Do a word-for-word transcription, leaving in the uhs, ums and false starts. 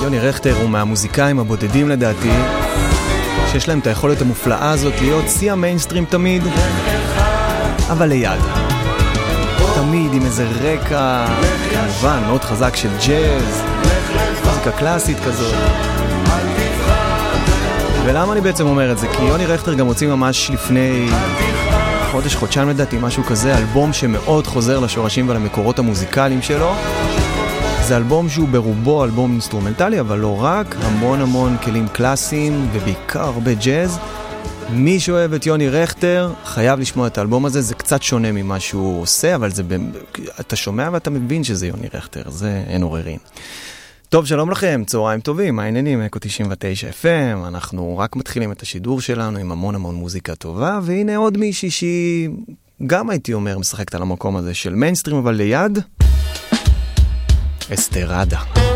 יוני רכטר הוא מהמוזיקאים הבודדים לדעתי, שיש להם את היכולת המופלאה הזאת להיות שיא המיינסטרים תמיד, אבל ליד. תמיד עם איזה רקע, כמובן, מאוד חזק של ג'אז, מוזיקה קלאסית כזאת. ולמה אני בעצם אומר את זה? כי יוני רכטר גם הוציא ממש לפני חודש, חודשיים לדעתי, משהו כזה, אלבום שמאוד חוזר לשורשים ולמקורות המוזיקליים שלו. זה אלבום שהוא ברובו אלבום אינסטרומנטלי, אבל לא רק, המון המון כלים קלאסיים ובעיקר הרבה ג'אז. מי שאוהב את יוני רכטר חייב לשמוע את האלבום הזה, זה קצת שונה ממה שהוא עושה, אבל זה, אתה שומע ואתה מבין שזה יוני רכטר, זה אין עוררין. טוב, שלום לכם, צהריים טובים, מה העניינים? אקו תשעים ותשע אף אם, אנחנו רק מתחילים את השידור שלנו עם המון המון מוזיקה טובה, והנה עוד מישהי שהיא, גם הייתי אומר, משחקת על המקום הזה של מיינסטרים, אבל ליד, אסתרדה.